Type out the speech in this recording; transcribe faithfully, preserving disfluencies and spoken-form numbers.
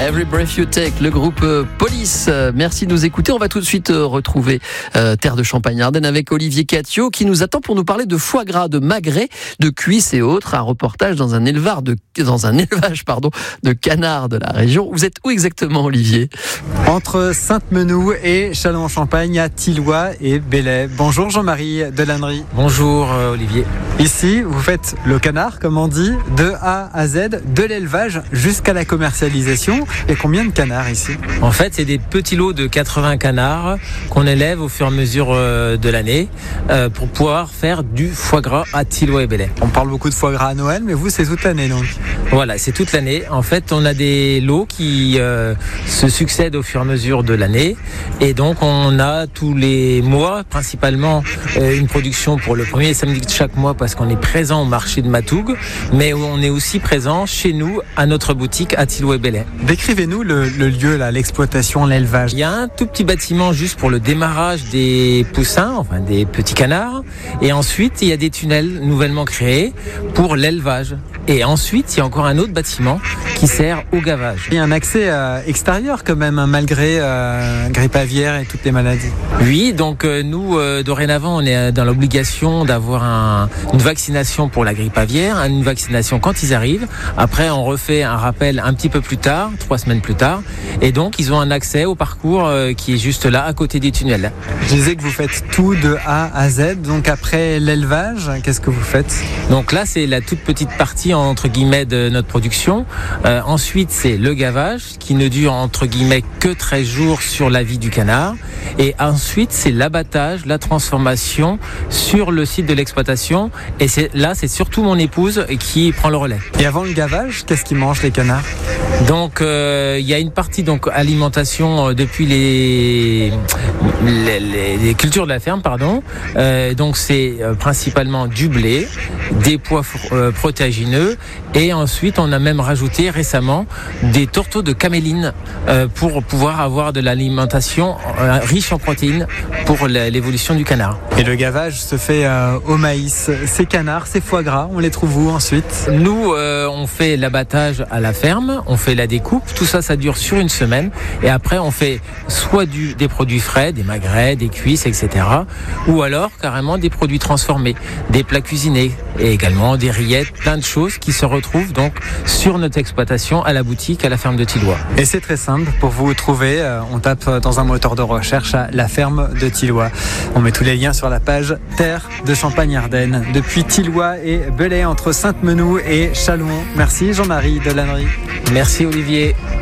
Every Breath You Take, le groupe euh, Police. Euh, merci de nous écouter. On va tout de suite euh, retrouver euh, Terre de Champagne-Ardenne avec Olivier Catio qui nous attend pour nous parler de foie gras, de magret, de cuisses et autres. Un reportage dans un élevage de, dans un élevage, pardon, de canards de la région. Vous êtes où exactement, Olivier ? Entre Sainte-Menou et Châlons-en-Champagne, à Thilloy et Belley. Bonjour Jean-Marie Delannery. Bonjour euh, Olivier. Ici, vous faites le canard, comme on dit, de A à Z, de l'élevage jusqu'à la commercialisation. Et combien de canards ici ? En fait, c'est des petits lots de quatre-vingts canards qu'on élève au fur et à mesure euh, de l'année euh, pour pouvoir faire du foie gras à Thilloy et Belley. On parle beaucoup de foie gras à Noël, mais vous, c'est toute l'année donc. Voilà, c'est toute l'année. En fait, on a des lots qui euh, se succèdent au fur et à mesure de l'année. Et donc, on a tous les mois, principalement, euh, une production pour le premier samedi de chaque mois parce qu'on est présent au marché de Matoug, mais on est aussi présent chez nous, à notre boutique à Thilloy et Belley. Décrivez-nous le, le lieu, là, l'exploitation, l'élevage. Il y a un tout petit bâtiment juste pour le démarrage des poussins, enfin des petits canards. Et ensuite, il y a des tunnels nouvellement créés pour l'élevage. Et ensuite, il y a encore un autre bâtiment qui sert au gavage. Il y a un accès euh, extérieur quand même, hein, malgré euh, grippe aviaire et toutes les maladies. Oui, donc euh, nous, euh, dorénavant, on est dans l'obligation d'avoir un, une vaccination pour la grippe aviaire, une vaccination quand ils arrivent. Après, on refait un rappel un petit peu plus tard, trois semaines plus tard. Et donc, ils ont un accès au parcours euh, qui est juste là, à côté des tunnels. Je disais que vous faites tout de A à Z. Donc après l'élevage, qu'est-ce que vous faites ? Donc là, c'est la toute petite partie entre guillemets de notre production. Euh, ensuite, c'est le gavage qui ne dure entre guillemets que treize jours sur la vie du canard. Et ensuite, c'est l'abattage, la transformation sur le site de l'exploitation. Et c'est, là, c'est surtout mon épouse qui prend le relais. Et avant le gavage, qu'est-ce qu'ils mangent les canards ? Donc, euh, il y a une partie donc alimentation euh, depuis les, les, les, les cultures de la ferme, pardon. Euh, donc, c'est euh, principalement du blé, des pois euh, protéagineux, et ensuite, on a même rajouté récemment des tourteaux de caméline euh, pour pouvoir avoir de l'alimentation euh, riche en protéines pour l'évolution du canard. Et le gavage se fait euh, au maïs. Ces canards, ces foie gras, on les trouve où ensuite ? Nous, euh, on fait l'abattage à la ferme, on fait la découpe, tout ça, ça dure sur une semaine. Et après, on fait soit du, des produits frais, des magrets, des cuisses, et cetera. Ou alors, carrément, des produits transformés, des plats cuisinés et également des rillettes, plein de choses qui se retrouvent donc sur notre exploitation à la boutique, à la ferme de Thilloy. Et c'est très simple pour vous trouver. Euh, on tape dans un moteur de recherche à la ferme de Thilloy. On met tous les liens sur la page Terre de Champagne-Ardenne. Depuis Thilloy et Belley, entre Sainte-Menou et Châlons. Merci Jean-Marie Delannery. Merci Olivier.